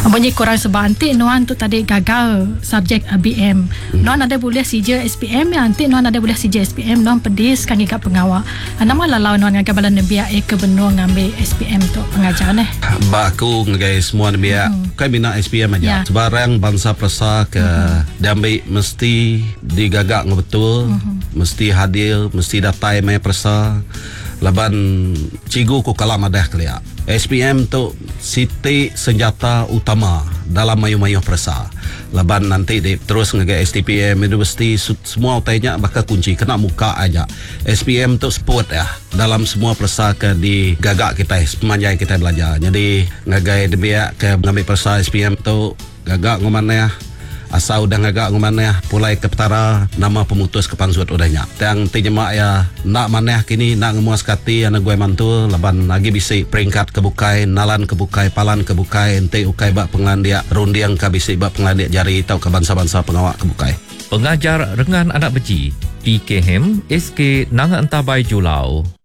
Banyak korang sebab nanti Nuan tu tadi gagal subjek BM. Nuan ada boleh CJ SPM ya, nanti Nuan ada boleh CJ SPM Nuan pedis kan gigap pengawal. Nama lalau Nuan ngagai balan biak ke benua ngambil SPM tu pengajar neh. Baku ngagai semua biak kai bina SPM aja. Sebarang bangsa persa ke diambil mesti digagak betul, mesti hadir, mesti datai mai persa. Laban cigu ku kalam adah kelia. SPM tu siti senjata utama dalam mayu-mayu persa. Laban nanti terus ngagai STPM universiti semua utainya bakal kunci kena muka aja. SPM tu sport ya dalam semua persa ke di gagak kita sepanjang kita belajar. Jadi ngagai debiak ke ngambil persa SPM tu gagak ngomane ya. Asal udah ngagak ngumane pulai ke petara nama pemutus kepansut udahnya. Yang tinjemak ya nak maneh kini nak ngemuas kati anak gue mantul laban lagi bisi peringkat kebukai nalan kebukai palan kebukai ente ukai bak pengandia rundiang ka bisi bak pengandia jari tau ke bangsa-bangsa pengawak kebukai. Pengajar rengan anak beci PKM SK Nanga Antabai Julau.